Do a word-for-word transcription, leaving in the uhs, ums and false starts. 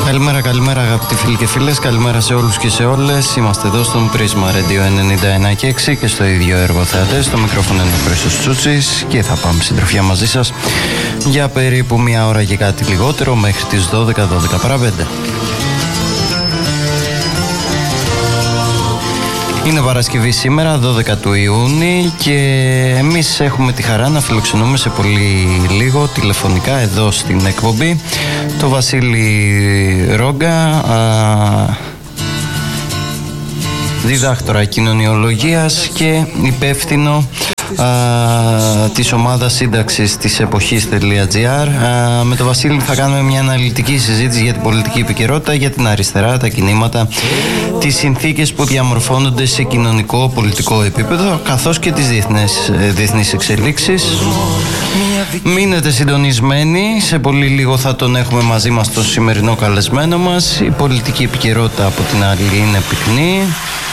Καλημέρα, καλημέρα αγαπητοί φίλοι και φίλες, καλημέρα σε όλους και σε όλες. Είμαστε εδώ στον Πρίσμα Radio ενενήντα ένα και έξι και στο ίδιο έργο θεατές. Στο μικρόφωνο είναι ο Χρήστος Τσούτσης και θα πάμε συντροφιά μαζί σας για περίπου μία ώρα και κάτι λιγότερο μέχρι τις δώδεκα, δώδεκα παρά πέντε. Είναι Παρασκευή σήμερα, δώδεκα του Ιούνιου, και εμείς έχουμε τη χαρά να φιλοξενούμε σε πολύ λίγο τηλεφωνικά εδώ στην εκπομπή το Βασίλη Ρόγκα, α, διδάκτορα κοινωνιολογίας και υπεύθυνο α, της ομάδας σύνταξης της εποχής.gr. Με τον Βασίλη θα κάνουμε μια αναλυτική συζήτηση για την πολιτική επικαιρότητα, για την αριστερά, τα κινήματα, τις συνθήκες που διαμορφώνονται σε κοινωνικό, πολιτικό επίπεδο, καθώς και τις διεθνές, διεθνείς εξελίξεις. Μείνετε συντονισμένοι, σε πολύ λίγο θα τον έχουμε μαζί μας το σημερινό καλεσμένο μας. Η πολιτική επικαιρότητα από την άλλη είναι πυκνή.